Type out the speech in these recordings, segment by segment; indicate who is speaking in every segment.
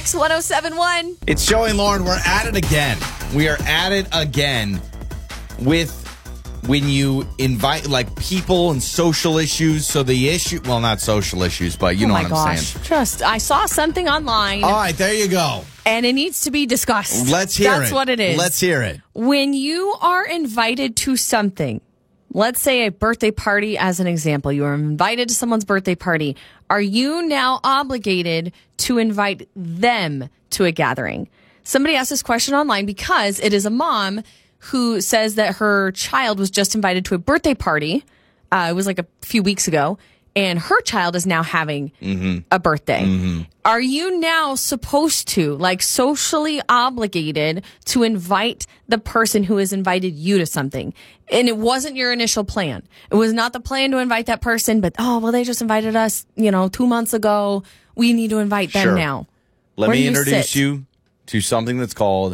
Speaker 1: X1071.
Speaker 2: It's Joey and Lauren. We're at it again. We are at it again with when you invite like people and social issues. So the issue, well, not social issues, but you know what I'm saying.
Speaker 1: I saw something online.
Speaker 2: All right, there you go.
Speaker 1: And it needs to be discussed.
Speaker 2: Let's hear it.
Speaker 1: That's what it is.
Speaker 2: Let's hear it.
Speaker 1: When you are invited to something, let's say a birthday party as an example, you are invited to someone's birthday party. Are you now obligated to invite them to a gathering? Somebody asked this question online because it is a mom who says that her child was just invited to a birthday party. It was like a few weeks ago. And her child is now having a birthday. Are you now supposed to, like, socially obligated to invite the person who has invited you to something? And it wasn't your initial plan. It was not the plan to invite that person, but, they just invited us, 2 months ago. We need to invite them now.
Speaker 2: Let me introduce you to something that's called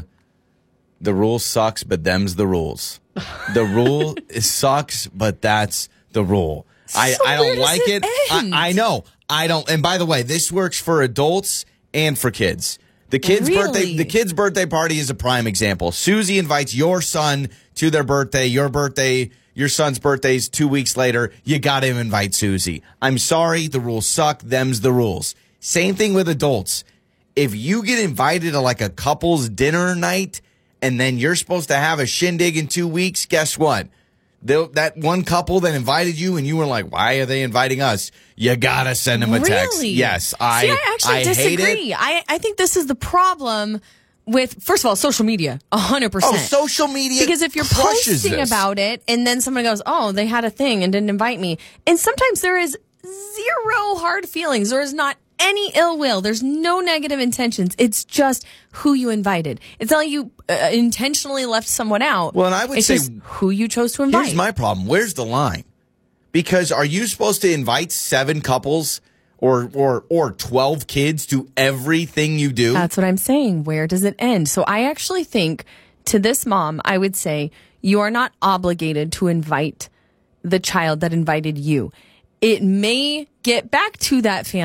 Speaker 2: the rule sucks, but them's the rules. The rule sucks, but that's the rule. I don't like it. I know. I don't. And by the way, this works for adults and for kids. The kid's birthday party is a prime example. Susie invites your son to their birthday. Your son's birthday is 2 weeks later. You got to invite Susie. I'm sorry. The rules suck. Them's the rules. Same thing with adults. If you get invited to like a couple's dinner night and then you're supposed to have a shindig in 2 weeks, guess what? That one couple that invited you and you were like, why are they inviting us? You gotta send them a text. Yes,
Speaker 1: I actually disagree. I think this is the problem with, first of all, social media, 100%.
Speaker 2: Oh, social media.
Speaker 1: Because if you're posting about it and then someone goes, they had a thing and didn't invite me. And sometimes there is zero hard feelings. There is not any ill will. There's no negative intentions. It's just who you invited. It's not like you intentionally left someone out.
Speaker 2: Well, and I would say
Speaker 1: just who you chose to invite.
Speaker 2: Here's my problem. Where's the line? Because are you supposed to invite 7 couples or 12 kids to everything you do?
Speaker 1: That's what I'm saying. Where does it end? So I actually think to this mom, I would say you are not obligated to invite the child that invited you. It may get back to that family.